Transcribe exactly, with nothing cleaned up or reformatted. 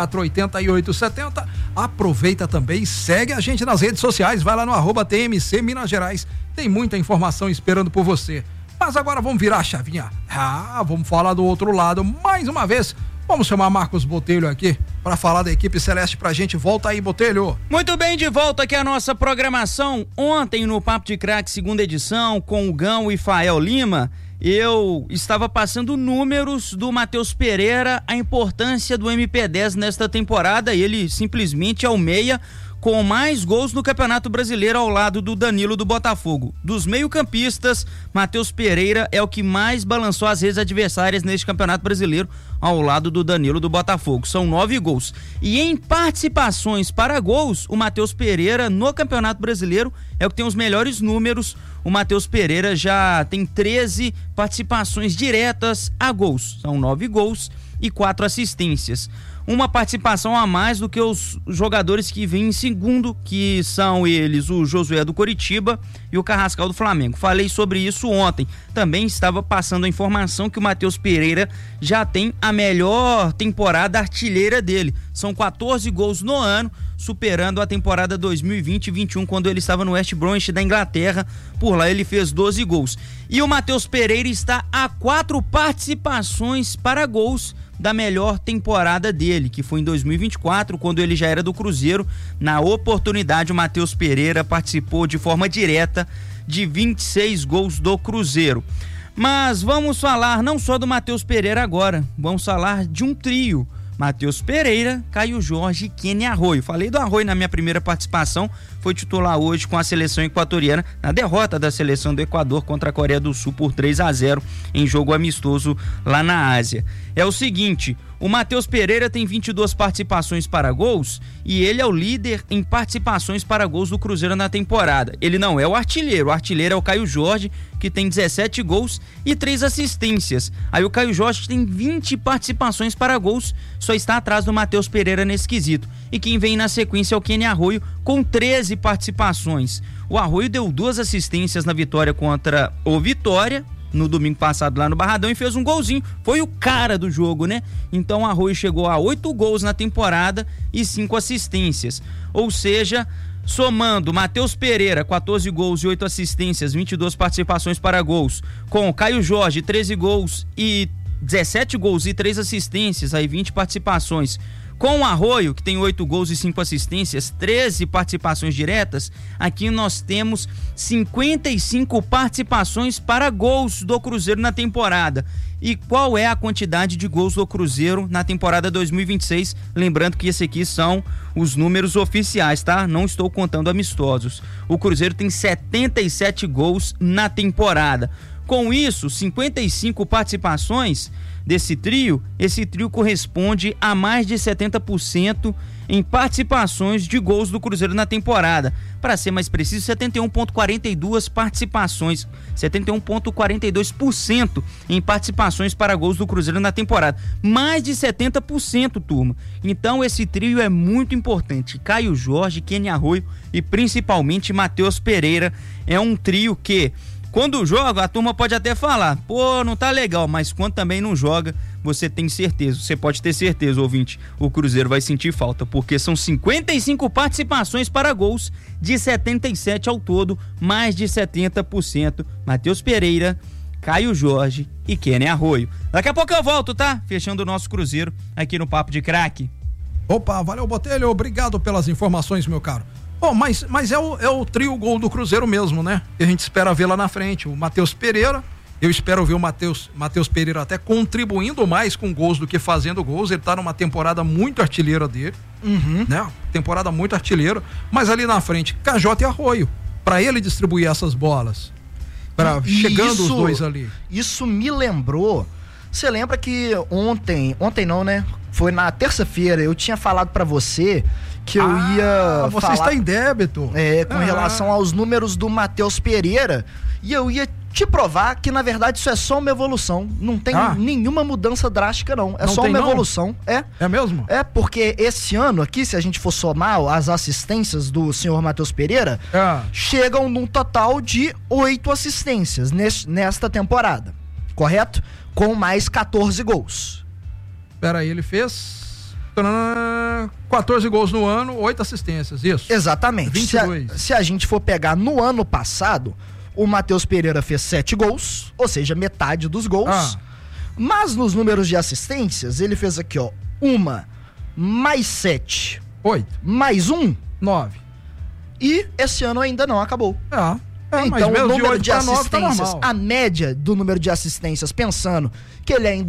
quatro oito oito sete zero. Aproveita também e segue a gente nas redes sociais, vai lá no arroba T M C Minas Gerais, tem muita informação esperando por você. Mas agora vamos virar a chavinha, ah, vamos falar do outro lado mais uma vez. Vamos chamar Marcos Botelho aqui para falar da equipe celeste pra gente. Volta aí, Botelho. Muito bem, de volta aqui a nossa programação. Ontem no Papo de Craque, segunda edição, com o Gão e Fael Lima, eu estava passando números do Matheus Pereira, a importância do M P dez nesta temporada. Ele simplesmente é o meia com mais gols no Campeonato Brasileiro ao lado do Danilo do Botafogo. Dos meio-campistas, Matheus Pereira é o que mais balançou as redes adversárias neste Campeonato Brasileiro ao lado do Danilo do Botafogo. São nove gols. E em participações para gols, o Matheus Pereira no Campeonato Brasileiro é o que tem os melhores números. O Matheus Pereira já tem treze participações diretas a gols. São nove gols e quatro assistências. Uma participação a mais do que os jogadores que vêm em segundo, que são eles o Josué do Coritiba e o Carrascal do Flamengo. Falei sobre isso ontem. Também estava passando a informação que o Matheus Pereira já tem a melhor temporada artilheira dele. São quatorze gols no ano, superando a temporada dois mil e vinte e vinte e um, quando ele estava no West Bromwich da Inglaterra. Por lá ele fez doze gols. E o Matheus Pereira está a quatro participações para gols da melhor temporada dele, que foi em dois mil e vinte e quatro, quando ele já era do Cruzeiro. Na oportunidade, o Matheus Pereira participou de forma direta de vinte e seis gols do Cruzeiro. Mas vamos falar não só do Matheus Pereira agora, vamos falar de um trio: Matheus Pereira, Caio Jorge e Kenny Arroio. Falei do Arroio na minha primeira participação, foi titular hoje com a seleção equatoriana na derrota da seleção do Equador contra a Coreia do Sul por três a zero em jogo amistoso lá na Ásia. É o seguinte, o Matheus Pereira tem vinte e duas participações para gols e ele é o líder em participações para gols do Cruzeiro na temporada. Ele não é o artilheiro, o artilheiro é o Caio Jorge, que tem dezessete gols e três assistências. Aí o Caio Jorge tem vinte participações para gols, só está atrás do Matheus Pereira nesse quesito. E quem vem na sequência é o Kenny Arroio, com treze participações. O Arroio deu duas assistências na vitória contra o Vitória, no domingo passado lá no Barradão, e fez um golzinho. Foi o cara do jogo, né? Então o Arroio chegou a oito gols na temporada e cinco assistências. Ou seja, somando Matheus Pereira, quatorze gols e oito assistências, vinte e duas participações para gols, com Caio Jorge, treze gols e dezessete gols e três assistências, aí vinte participações. Com o Arroio, que tem oito gols e cinco assistências, treze participações diretas, aqui nós temos cinquenta e cinco participações para gols do Cruzeiro na temporada. E qual é a quantidade de gols do Cruzeiro na temporada dois mil e vinte e seis? Lembrando que esse aqui são os números oficiais, tá? Não estou contando amistosos. O Cruzeiro tem setenta e sete gols na temporada. Com isso, cinquenta e cinco participações desse trio, esse trio corresponde a mais de setenta por cento em participações de gols do Cruzeiro na temporada. Para ser mais preciso, setenta e um vírgula quarenta e duas participações, setenta e um vírgula quarenta e dois por cento em participações para gols do Cruzeiro na temporada. Mais de setenta por cento, turma. Então esse trio é muito importante. Caio Jorge, Kenny Arroio e principalmente Matheus Pereira. É um trio que, quando joga, a turma pode até falar, pô, não tá legal, mas quando também não joga, você tem certeza, você pode ter certeza, ouvinte, o Cruzeiro vai sentir falta, porque são cinquenta e cinco participações para gols, de setenta e sete ao todo, mais de setenta por cento, Matheus Pereira, Caio Jorge e Kenny Arroio. Daqui a pouco eu volto, tá? Fechando o nosso Cruzeiro aqui no Papo de Craque. Opa, valeu, Botelho, obrigado pelas informações, meu caro. Bom, mas, mas é, o, é o trio gol do Cruzeiro mesmo, né? Que a gente espera ver lá na frente. O Matheus Pereira, eu espero ver o Matheus Matheus Pereira até contribuindo mais com gols do que fazendo gols. Ele tá numa temporada muito artilheira dele, uhum. né? Temporada muito artilheira. Mas ali na frente, Cajota e Arroio, pra ele distribuir essas bolas. Pra, chegando isso, os dois ali. Isso me lembrou. Você lembra que ontem, ontem não, né? Foi na terça-feira, eu tinha falado pra você que eu ah, ia você falar, está em débito. É, com ah. relação aos números do Matheus Pereira, e eu ia te provar que, na verdade, isso é só uma evolução. Não tem ah. nenhuma mudança drástica, não. É não só uma não? evolução. É. É mesmo? É, porque esse ano aqui, se a gente for somar as assistências do senhor Matheus Pereira, ah. chegam num total de oito assistências neste, nesta temporada. Correto? Com mais quatorze gols. Pera aí, ele fez... quatorze gols no ano, oito assistências, isso. Exatamente. vinte e dois. Se a, se a gente for pegar no ano passado, o Matheus Pereira fez sete gols, ou seja, metade dos gols. Ah. Mas nos números de assistências, ele fez aqui, ó, uma, mais sete, oito, mais um, nove. E esse ano ainda não acabou. É. É, então, o número de, de assistências, tá a média do número de assistências, pensando que ele ainda